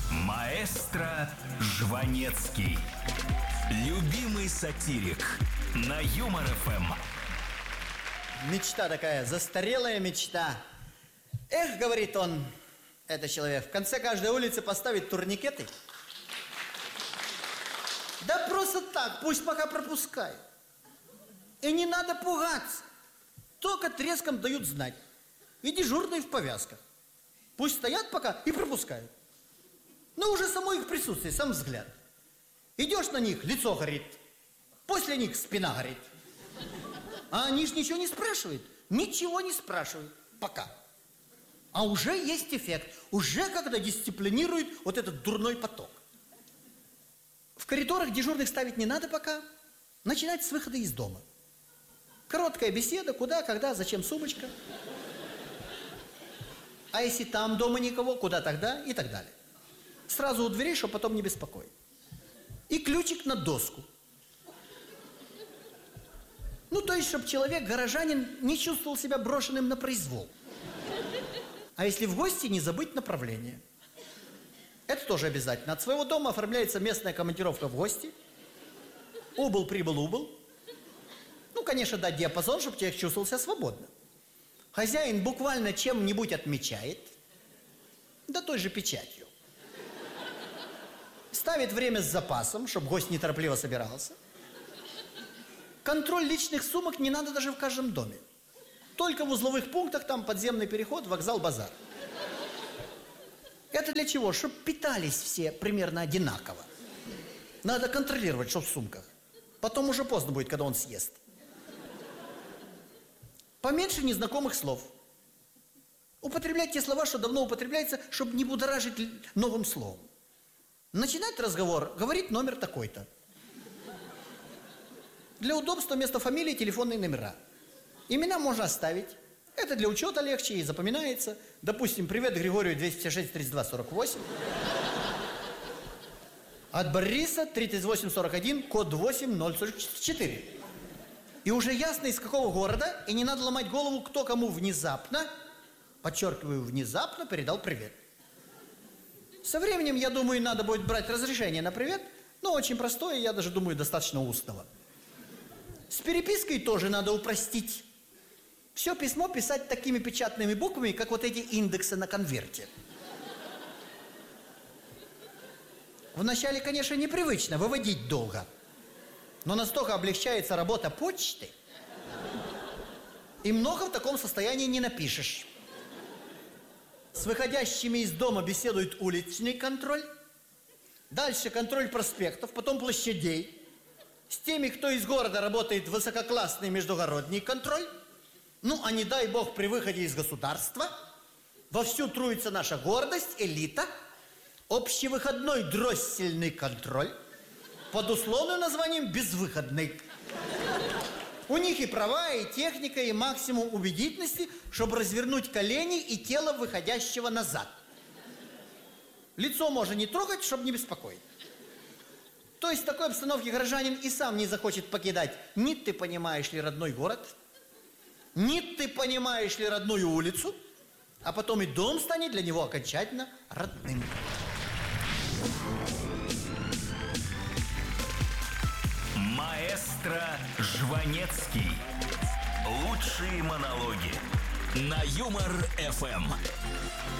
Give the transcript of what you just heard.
Маэстро Жванецкий. Любимый сатирик на Юмор ФМ. Мечта такая, застарелая мечта. Эх, говорит он, это человек, в конце каждой улицы поставить турникеты. Да просто так, пусть пока пропускают. И не надо пугаться. Только треском дают знать. И дежурные в повязках. Пусть стоят пока и пропускают. Но уже само их присутствие, сам взгляд. Идешь на них, лицо горит. После них спина горит. А они ж ничего не спрашивают. Ничего не спрашивают. Пока. А уже есть эффект. Уже когда дисциплинирует вот этот дурной поток. В коридорах дежурных ставить не надо пока. Начинать с выхода из дома. Короткая беседа, куда, когда, зачем сумочка. А если там дома никого, куда тогда и так далее. Сразу у дверей, чтобы потом не беспокоить. И ключик на доску. Ну, то есть, чтобы человек, горожанин, не чувствовал себя брошенным на произвол. А если в гости, не забыть направление. Это тоже обязательно. От своего дома оформляется местная командировка в гости. Убыл, прибыл, убыл. Ну, конечно, дать диапазон, чтобы человек чувствовал себя свободно. Хозяин буквально чем-нибудь отмечает. Да той же печатью. Ставит время с запасом, чтобы гость неторопливо собирался. Контроль личных сумок не надо даже в каждом доме. Только в узловых пунктах, там подземный переход, вокзал, базар. Это для чего? Чтобы питались все примерно одинаково. Надо контролировать, что в сумках. Потом уже поздно будет, когда он съест. Поменьше незнакомых слов. Употреблять те слова, что давно употребляется, чтобы не будоражить новым словом. Начинать разговор, говорит номер такой-то. Для удобства вместо фамилии телефонные номера. Имена можно оставить. Это для учета легче и запоминается. Допустим, привет Григорию 256 32 48. От Бориса 3841, код 8044. И уже ясно, из какого города, и не надо ломать голову, кто кому внезапно, подчеркиваю, внезапно передал привет. Со временем, я думаю, надо будет брать разрешение на привет, но очень простое, я даже думаю, достаточно устного. С перепиской тоже надо упростить. Все письмо писать такими печатными буквами, как вот эти индексы на конверте. Вначале, конечно, непривычно выводить долго, но настолько облегчается работа почты, и много в таком состоянии не напишешь. С выходящими из дома беседует уличный контроль, дальше контроль проспектов, потом площадей. С теми, кто из города работает, высококлассный междугородний контроль. Ну, а не дай бог при выходе из государства вовсю труится наша гордость, элита, общевыходной дроссельный контроль под условным названием безвыходный. У них и права, и техника, и максимум убедительности, чтобы развернуть колени и тело выходящего назад. Лицо можно не трогать, чтобы не беспокоить. То есть в такой обстановке горожанин и сам не захочет покидать ни ты понимаешь ли родной город, ни ты понимаешь ли родную улицу, а потом и дом станет для него окончательно родным. Маэстро Жванецкий. Лучшие монологи на Юмор ФМ.